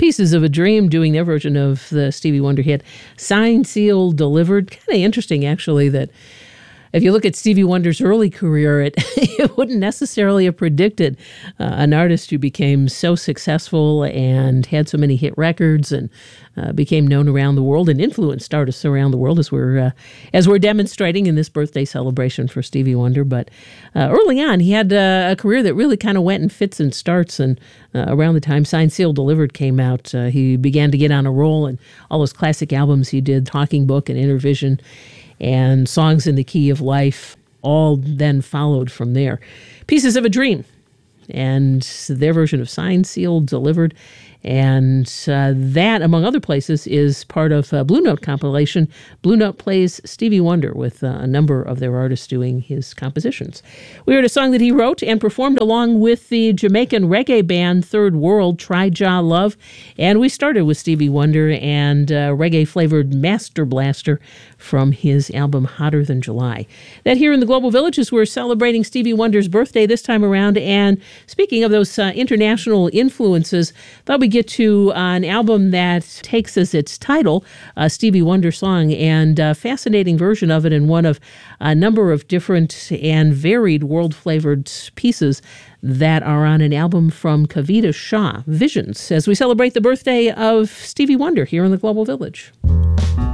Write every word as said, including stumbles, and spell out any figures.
Pieces of a Dream doing their version of the Stevie Wonder hit, Signed, Sealed, Delivered. Kind of interesting, actually, that if you look at Stevie Wonder's early career, it, it wouldn't necessarily have predicted uh, an artist who became so successful and had so many hit records and uh, became known around the world and influenced artists around the world, as we're uh, as we're demonstrating in this birthday celebration for Stevie Wonder. But uh, early on, he had uh, a career that really kind of went in fits and starts. And uh, around the time Signed, Sealed, Delivered came out, uh, he began to get on a roll, and all those classic albums he did, Talking Book and Intervision, and Songs in the Key of Life, all then followed from there. Pieces of a Dream, and their version of Signed, Sealed, Delivered. And uh, that, among other places, is part of a Blue Note compilation. Blue Note plays Stevie Wonder with uh, a number of their artists doing his compositions. We heard a song that he wrote and performed along with the Jamaican reggae band Third World, Try Jah Love. And we started with Stevie Wonder and uh, reggae-flavored Master Blaster from his album Hotter Than July. That here in the Global Village is we're celebrating Stevie Wonder's birthday this time around. And speaking of those uh, international influences, thought we get to uh, an album that takes as its title a Stevie Wonder song, and a fascinating version of it, and one of a number of different and varied world-flavored pieces that are on an album from Kavita Shah, Visions, as we celebrate the birthday of Stevie Wonder here in the Global Village.